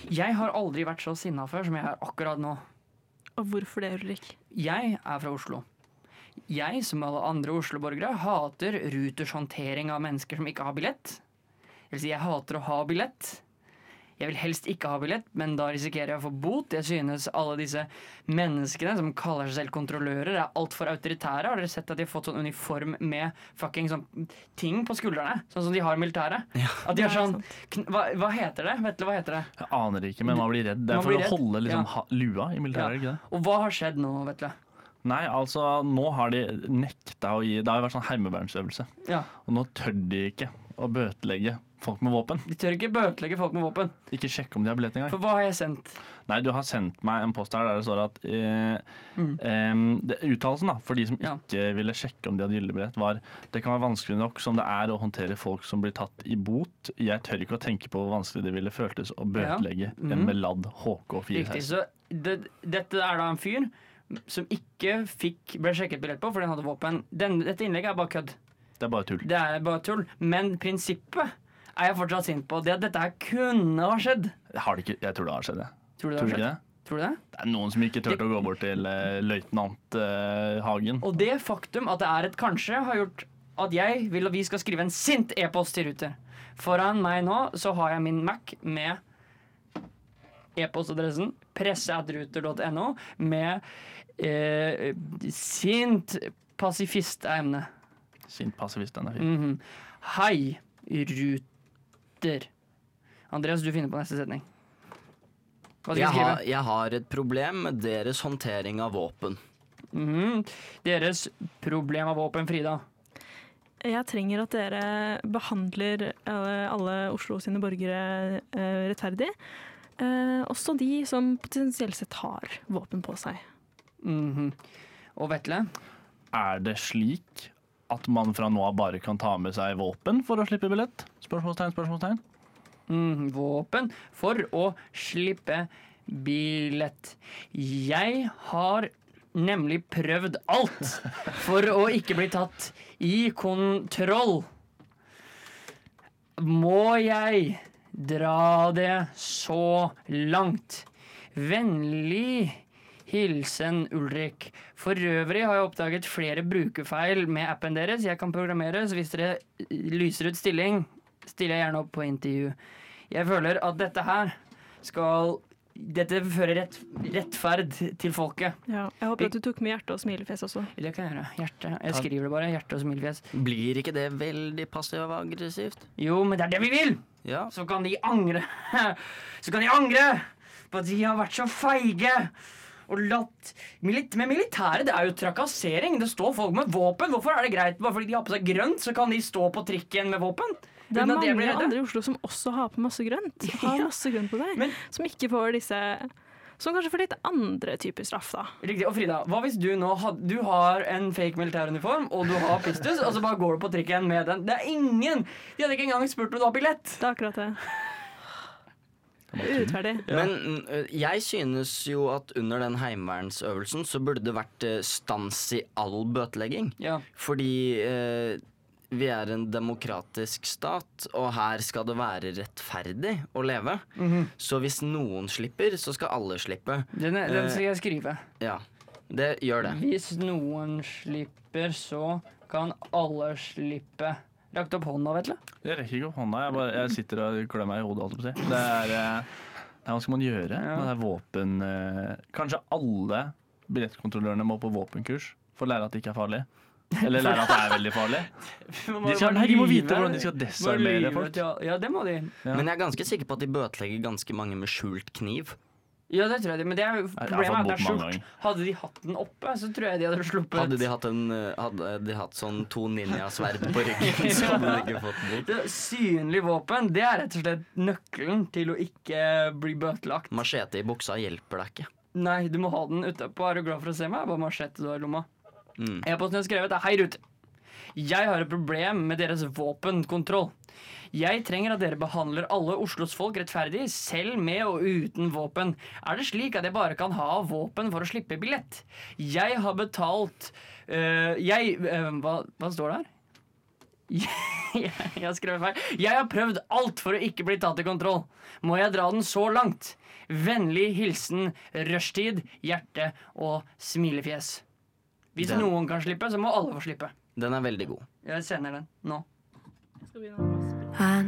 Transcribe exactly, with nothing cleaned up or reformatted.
Jeg har aldri vært så sinna før som jeg er akkurat nå. Og hvorfor det, Ulrik? Jeg er fra Oslo. Jeg, som alle andre Oslo-borgere, hater Ruters håndtering av mennesker som ikke har billett. Det vil si, jeg hater å ha billett. Jeg vil helst ikke ha billett, men da risikerer jeg å få bot. Jeg synes alle disse menneskene som kaller seg selv kontrollører, er alt for autoritære. Har dere sett at de har fått sånn uniform med fucking sånn ting på skuldrene? Sånn som de har i militæret. Ja. At de har sånn hva, hva heter det? Vet du hva heter det? Jeg aner ikke, men man blir redd. Det Man er for blir å redd, holde liksom, ja. ha, lua i militæret, ikke det? Og hva har skjedd nå, vet du? Nei, altså, nå har de nekta å gi. Det har jo vært sånn heimevernsøvelse. Ja. Og nå tør de ikke å bøtelegge folk med våpen. De tør ikke bøtelegge folk med våpen. Ikke sjekke om de har billett engang. For hva har jeg sendt? Nei, du har sendt meg en post her der det står at eh, Mm. em, det, uttalelsen da, for de som Ja. ikke ville sjekke om de hadde gyldig billett, var det kan være vanskelig nok som det er å håndtere folk som blir tatt i bot. Jeg tør ikke å tenke på hvor vanskelig det ville føltes å bøtelegge Ja. Mhm. en med ladd H K Riktig, fire seksten. så det, dette er da en fyr som ikke fikk, ble sjekket billett på fordi han hadde våpen. Den, dette innlegget er bare kødd. Det er bare tull. Det er bare tull. Men prinsippet er jeg fortsatt sint på. Det at dette her kunne ha skjedd. Har det ikke, jeg tror det har skjedd, det. Tror du det Tror har du ikke skjedd? det? Tror du det? Det er noen som ikke turte å gå bort til uh, løytnant eh, Hagen. Og det faktum at det er et kanskje, har gjort at jeg vil at vi skal skrive en sint e-post til Ruter. Foran meg nå så har jeg min Mac med e-postadressen presse at ruter punktum no med eh, sint pasifist er emnet. Sint passivist, den er fin. Mhm. Hei, Ruter. Andreas, du finner på neste setning. Hva skal jeg Jeg skrive? har, jeg har et problem med deres håndtering av våpen. Mhm. Deres problem av våpen, Frida. Jeg trenger at dere behandler alle, alle Oslo sine borgere eh, rettferdig. Eh, også de som potensielt sett har våpen på seg. Mhm. Og Vetle? Er det slik at man fra nå av bare kan ta med seg våpen for å slippe billett? Spørsmålstegn, spørsmålstegn. Mhm, våpen for å slippe billett. Jeg har nemlig prøvd alt for å ikke bli tatt i kontroll. Må jeg dra det så langt? Vennlig hilsen Ulrik. For øvrig har jeg oppdaget flere brukerfeil med appen deres. Jeg kan programmere, så hvis dere lyser ut stilling, stiller jeg gjerne opp på intervju. Jeg føler at dette her skal Dette fører rett, rettferd til folket. Ja, jeg håper at du tok med hjerte og smilefjes også. Det kan jeg gjøre. Hjerte. Jeg skriver det bare. Hjerte og smilefjes. Blir ikke det veldig passivt-aggressivt? Jo, men det er det vi vil! Ja. Så kan de angre. Så kan de angre på at de har vært så feige. Og latt Milit Med militæret, det er jo trakassering. Det står folk med våpen. Hvorfor er det greit? Bare fordi de har på seg grønt, så kan de stå på trikken med våpen? Det er Uten at de blir mange redde. andre i Oslo som også har på masse grønt. Har Ja. masse grønt på seg. Men- Som ikke får disse Som kanskje får litt andre typer straff, da. Riktig. Og Frida, hva hvis du nå had, du har en fake militæruniform, og du har pistus, og så bare går du på trikken med den? Det er ingen! De hadde ikke engang spurt om du har billett. Det er akkurat det. Urettferdig. Men ø, jeg synes jo at under den heimevernsøvelsen så burde det vært ø, stans i all bøtelegging. Ja. Fordi ø, vi er en demokratisk stat, og her skal det være rettferdig å leve. Så hvis noen slipper, så skal alle slippe. Den, er- den skal jeg skrive. Ja, det gjør det. Hvis noen slipper, så kan alle slippe. Lagt opp hånda, vet du. Jeg rekker ikke opp hånda. Jeg, bare, jeg sitter og klør meg i hodet. Alt det, det er eh, Hva skal man gjøre Ja. med det våpen... eh, Kanskje alle billettkontrollørene må på våpenkurs for å lære at det ikke er farlig? Eller lære at det er veldig farlig? De, skal, nei, de må vite hvordan de skal desarmere folk. Ja, ja, det må de. Ja. Men jeg er ganske sikker på at de bøtelegger ganske mange med skjult kniv. Ja, det tror jeg de. Men det er jo Nei, jeg har problemet er fått at det er bot mange skjult. ganger. Hadde de hatt den oppe, så tror jeg de hadde sluppet. Hadde de hatt, en, ø, hadde de hatt sånn to ninjasverd på ryggen, så hadde de ikke fått bot. Det synlig våpen, det er rett og slett nøkkelen til å ikke bli bøtelagt. Machete i buksa hjelper deg ikke. Nei, du må ha den utapå. Er du glad for å se meg? Bare machete du har i lomma. Mm. E-posten jeg har skrevet er: Hei, Ruth. Jeg har et problem med deres våpenkontroll. Jeg trenger at dere behandler alle Oslos folk rettferdig, selv med og uten våpen. Er det slik at jeg bare kan ha våpen for å slippe billett? Jeg har betalt øh, Jeg øh, hva, hva står det her? jeg, jeg har skrevet feil. Jeg har prøvd alt for å ikke bli tatt i kontroll. Må jeg dra den så langt? Vennlig hilsen rushtid, hjerte og smilefjes. Hvis Den- noen kan slippe, så må alle få slippe. Den er veldig god. Jeg sender den nå. Jeg skal begynne å spille. I